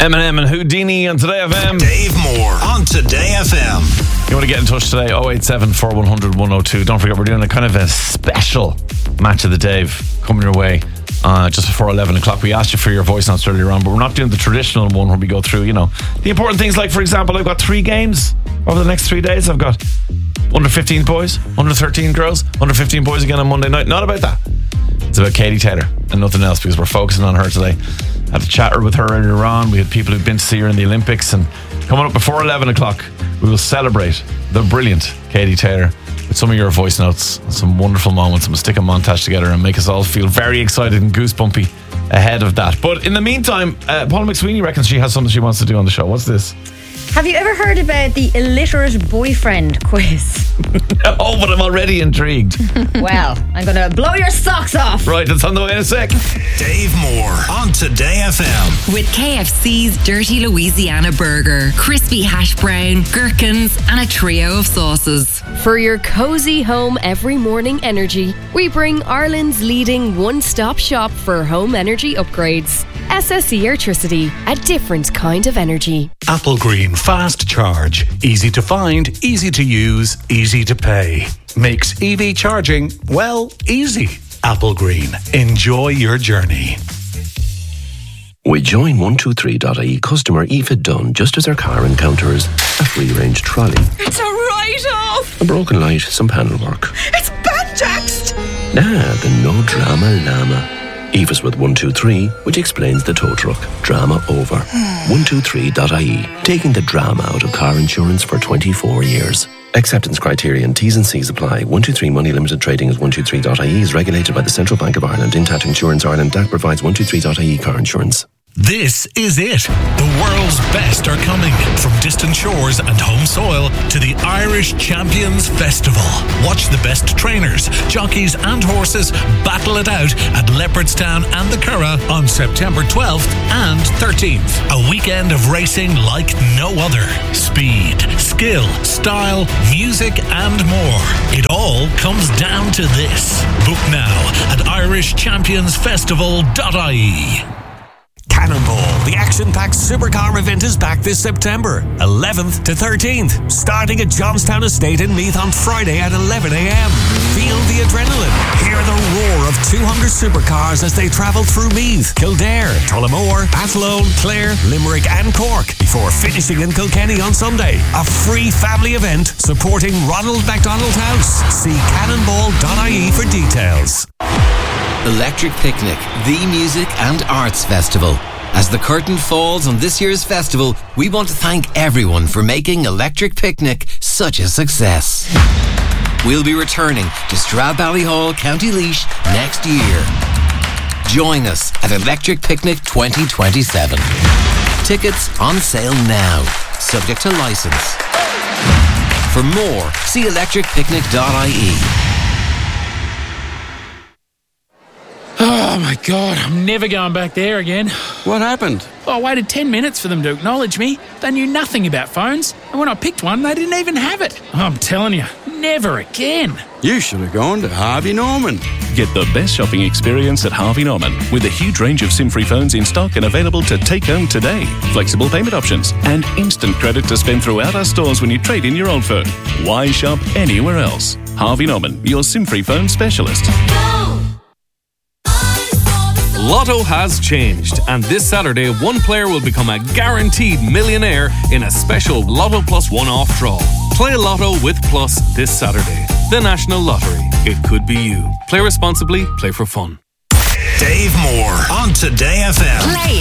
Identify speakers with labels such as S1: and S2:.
S1: Eminem and Houdini on Today FM.
S2: Dave Moore on Today FM.
S1: You want to get in touch today? 087 4100 102. Don't forget, we're doing a kind of a special match of the Dave coming your way just before 11 o'clock. We asked you for your voice notes earlier on, but we're not doing the traditional one where we go through, the important things. Like, for example, I've got 3 games over the next 3 days. I've got under 15 boys, under 13 girls, under 15 boys again on Monday night. Not about that. It's about Katie Taylor and nothing else, because we're focusing on her today. I had a chat with her earlier on. We had people who've been to see her in the Olympics, and coming up before 11 o'clock, we will celebrate the brilliant Katie Taylor with some of your voice notes and some wonderful moments, and we'll stick a montage together and make us all feel very excited and goosebumpy ahead of that. But in the meantime, Paula McSweeney reckons she has something she wants to do on the show. What's this?
S3: Have you ever heard about the illiterate boyfriend quiz?
S1: Oh, but I'm already intrigued.
S3: Well, I'm going to blow your socks off.
S1: Right, that's on the way in a sec.
S2: Dave Moore on Today FM.
S4: With KFC's Dirty Louisiana Burger, crispy hash brown, gherkins, and a trio of sauces.
S5: For your cozy home every morning energy, we bring Ireland's leading one-stop shop for home energy upgrades. SSE Airtricity, a different kind of energy.
S6: Applegreen Fast Charge. Easy to find, easy to use, easy to pay. Makes EV charging, well, easy. Applegreen. Enjoy your journey.
S7: With Join 123.ie customer Aoife Dunn just as her car encounters a free-range trolley.
S8: It's a write-off!
S7: A broken light, some panel work.
S8: It's banjaxed!
S7: Nah, the no drama llama. Aoife's with 123, which explains the tow truck. Drama over. 123.ie. Taking the drama out of car insurance for 24 years. Acceptance criteria and T's and C's apply. 123 Money Limited Trading as 123.ie is regulated by the Central Bank of Ireland. Intact Insurance Ireland DAC provides 123.ie car insurance.
S6: This is it. The world's best are coming. From distant shores and home soil to the Irish Champions Festival. Watch the best trainers, jockeys and horses battle it out at Leopardstown and the Curragh on September 12th and 13th. A weekend of racing like no other. Speed, skill, style, music and more. It all comes down to this. Book now at irishchampionsfestival.ie.
S9: Cannonball, the action-packed supercar event, is back this September, 11th to 13th, starting at Johnstown Estate in Meath on Friday at 11 a.m. Feel the adrenaline. Hear the roar of 200 supercars as they travel through Meath, Kildare, Tullamore, Athlone, Clare, Limerick and Cork before finishing in Kilkenny on Sunday. A free family event supporting Ronald McDonald House. See cannonball.ie for details.
S10: Electric Picnic, the music and arts festival. As the curtain falls on this year's festival, we want to thank everyone for making Electric Picnic such a success. We'll be returning to Stradbally, County Laois next year. Join us at Electric Picnic 2027. Tickets on sale now, subject to licence. For more, see electricpicnic.ie.
S11: Oh my God, I'm never going back there again.
S12: What happened?
S11: I waited 10 minutes for them to acknowledge me. They knew nothing about phones, and when I picked one, they didn't even have it. I'm telling you, never again.
S12: You should have gone to Harvey Norman.
S13: Get the best shopping experience at Harvey Norman with a huge range of SIM-free phones in stock and available to take home today. Flexible payment options and instant credit to spend throughout our stores when you trade in your old phone. Why shop anywhere else? Harvey Norman, your SIM-free phone specialist.
S14: Lotto has changed, and this Saturday, one player will become a guaranteed millionaire in a special Lotto Plus one-off draw. Play Lotto with Plus this Saturday. The National Lottery. It could be you. Play responsibly, play for fun.
S2: Dave Moore on Today FM.
S4: Play